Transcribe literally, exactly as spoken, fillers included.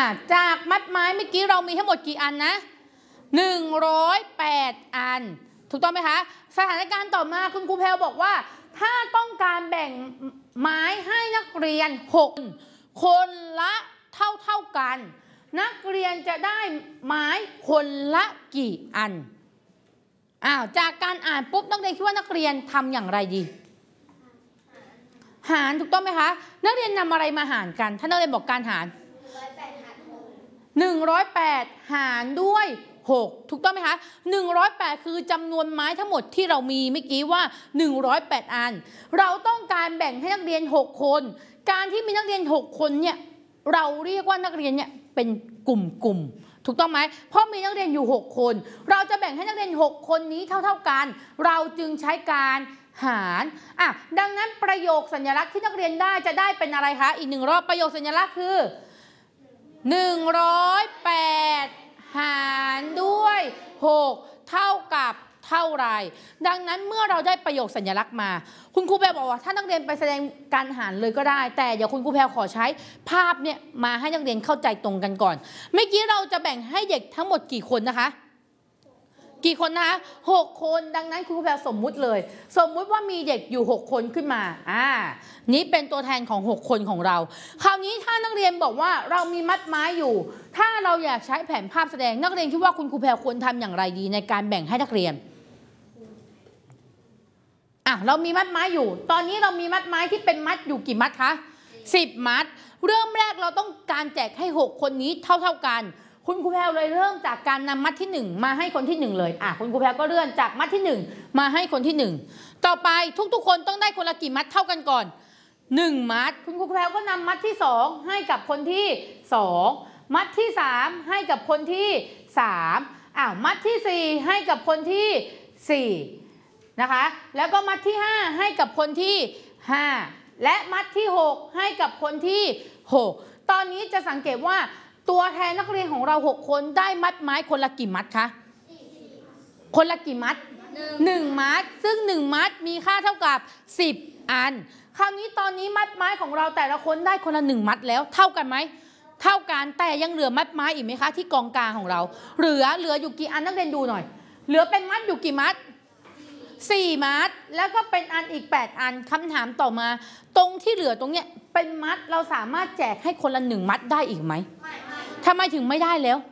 จากมัดไม้เมื่อกี้เรามีทั้งหมดกี่อันนะหนึ่งร้อยแปดอันถูกต้องไหมคะสถานการณ์ต่อมาคุณครูแพลวบอกว่าถ้าต้องการแบ่งไม้ให้นักเรียนหกคนละเท่าเท่ากันนักเรียนจะได้ไม้คนละกี่อันอ้าวจากการอ่านปุ๊บนักเรียนคิดว่านักเรียนทำอย่างไรดีหารถูกต้องไหมคะนักเรียนนำอะไรมาหารกันถ้านักเรียนบอกการหารหนึ่งร้อยแปดหารด้วยหกถูกต้องไหมคะหนึ่งร้อยแปดคือจำนวนไม้ทั้งหมดที่เรามีเมื่อกี้ว่าหนึ่งร้อยแปดอันเราต้องการแบ่งให้นักเรียนหกคนการที่มีนักเรียนหกคนเนี่ยเราเรียกว่านักเรียนเนี่ยเป็นกลุ่มๆถูกต้องไหมเพราะมีนักเรียนอยู่หกคนเราจะแบ่งให้นักเรียนหกคนนี้เท่าๆกันเราจึงใช้การหารอ่ะดังนั้นประโยคสัญลักษณ์ที่นักเรียนได้จะได้เป็นอะไรคะอีกหนึ่งรอบประโยคสัญลักษณ์คือหนึ่งร้อยแปดหารด้วยหกเท่ากับเท่าไรดังนั้นเมื่อเราได้ประโยคสัญลักษณ์มาคุณครูแพรบอกว่าถ้านักเรียนไปแสดงการหารเลยก็ได้แต่เดี๋ยวคุณครูแพรขอใช้ภาพเนี่ยมาให้นักเรียนเข้าใจตรงกันก่อนเมื่อกี้เราจะแบ่งให้เด็กทั้งหมดกี่คนนะคะกี่คนนะคะหกคนดังนั้นคุณครูแพรสมมุติเลยสมมุติว่ามีเด็กอยู่หกคนขึ้นมาอ่านี้เป็นตัวแทนของหกคนของเราคราวนี้ถ้านักเรียนบอกว่าเรามีมัดไม้อยู่ถ้าเราอยากใช้แผนภาพแสดงนักเรียนคิดว่าคุณครูแพรควรทำอย่างไรดีในการแบ่งให้นักเรียนอ่ะเรามีมัดไม้อยู่ตอนนี้เรามีมัดไม้ที่เป็นมัดอยู่กี่มัดคะสิบมัดเริ่มแรกเราต้องการแจกให้หกคนนี้เท่าๆกันคุณครูแพรเลยเริ่มจากการนำมัดที่หนึ่งมาให้คนที่หนึ่งเลยอ่ะคุณครูแพรก็เลื่อนจากมัดที่หนึ่งมาให้คนที่หนึ่งต่อไปทุกๆคนต้องได้คนละกี่มัดเท่ากันก่อนหนึ่งมัดคุณครูแพรก็นำมัดที่สองให้กับคนที่สองมัดที่สามให้กับคนที่สามอ่ะมัดที่สี่ให้กับคนที่สี่นะคะแล้วก็มัดที่ห้าให้กับคนที่ห้าและมัดที่หกให้กับคนที่หกตอนนี้จะสังเกตว่าตัวแทนนักเรียนของเราหกคนได้มัดไม้คนละกี่มัดคะคนละกี่มัดหนึ่งมัดซึ่งหนึ่งมัดมีค่าเท่ากับสิบอันคราวนี้ตอนนี้มัดไม้ของเราแต่ละคนได้คนละหนึ่งมัดแล้วเท่ากันไหมเท่ากันแต่ยังเหลือมัดไม้อีกไหมคะที่กองกลางของเราเหลือเหลืออยู่กี่อันนักเรียนดูหน่อยเหลือเป็นมัดอยู่กี่มัดสี่มัดแล้วก็เป็นอันอีกแปดอันคำถามต่อมาตรงที่เหลือตรงเนี้ยเป็นมัดเราสามารถแจกให้คนละหนึ่งมัดได้อีกไหมทำไมถึงไม่ได้แล้ว